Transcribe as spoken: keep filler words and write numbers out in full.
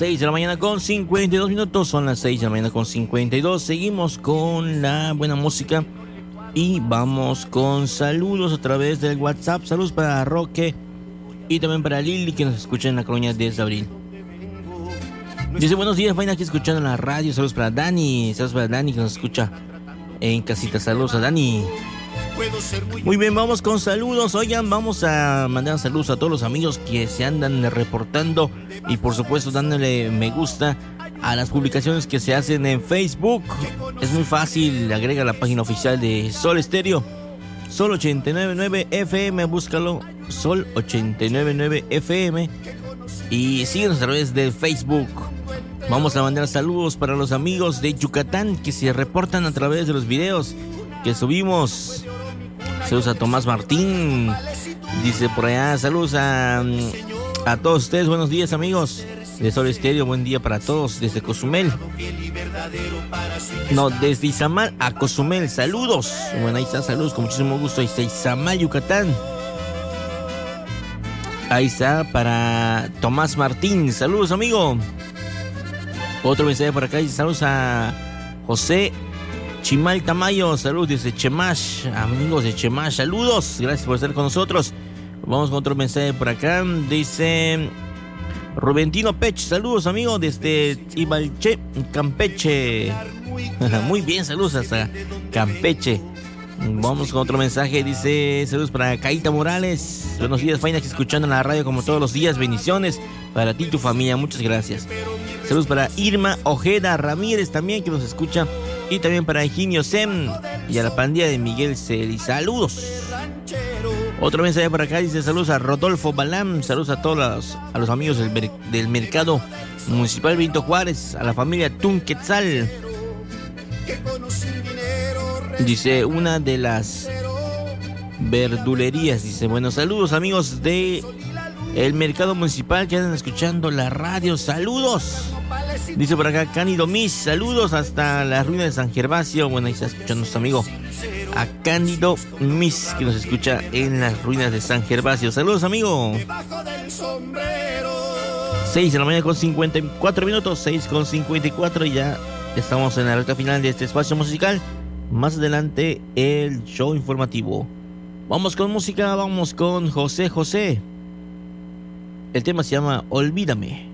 seis de la mañana con cincuenta y dos minutos. Son las seis de la mañana con cincuenta y dos. Seguimos con la buena música y vamos con saludos a través del WhatsApp. Saludos para Roque y también para Lili, que nos escucha en la colonia diez de abril. Dice: buenos días, vaina aquí escuchando en la radio. Saludos para Dani. Saludos para Dani, que nos escucha en casita. Saludos a Dani. Muy bien, vamos con saludos. Oigan, vamos a mandar saludos a todos los amigos que se andan reportando y por supuesto dándole me gusta a las publicaciones que se hacen en Facebook. Es muy fácil, agrega la página oficial de Sol Estéreo, Sol ochenta y nueve punto nueve F M, búscalo, Sol ochenta y nueve punto nueve F M, y síguenos a través de Facebook. Vamos a mandar saludos para los amigos de Yucatán que se reportan a través de los videos que subimos. Saludos a Tomás Martín, dice por allá. Saludos a, a todos ustedes. Buenos días, amigos de Sol Estéreo. Buen día para todos desde Cozumel. No, desde Izamal a Cozumel. Saludos. Bueno, ahí está, saludos con muchísimo gusto. Ahí está Izamal, Yucatán. Ahí está para Tomás Martín. Saludos, amigo. Otro mensaje por acá. Dice: saludos a José Chimal Tamayo, saludos desde Chemash, amigos de Chemash, saludos, gracias por estar con nosotros. Vamos con otro mensaje por acá, dice Rubentino Pech, saludos amigos desde Ibalche, Campeche. Muy bien, saludos hasta Campeche. Vamos con otro mensaje, dice: saludos para Caíta Morales, buenos días, Faina, que escuchando en la radio como todos los días, bendiciones para ti y tu familia, muchas gracias. Saludos para Irma Ojeda Ramírez también, que nos escucha. Y también para Eugenio Sem y a la pandilla de Miguel Celi. Saludos. Otro mensaje por acá dice: saludos a Rodolfo Balam. Saludos a todos los, a los amigos del, del mercado municipal Benito Juárez. A la familia Tunquetzal. Dice: una de las verdulerías. Dice: buenos saludos amigos de el mercado municipal que andan escuchando la radio. Saludos. Dice por acá Cándido Mis, saludos hasta la ruina de San Gervasio. Bueno, ahí está escuchando nuestro amigo a Cándido Mis, que nos escucha en las ruinas de San Gervasio. Saludos, amigo. seis de la mañana con cincuenta y cuatro minutos, seis con cincuenta y cuatro, y ya estamos en la recta final de este espacio musical. Más adelante el show informativo. Vamos con música, vamos con José José. El tema se llama Olvídame.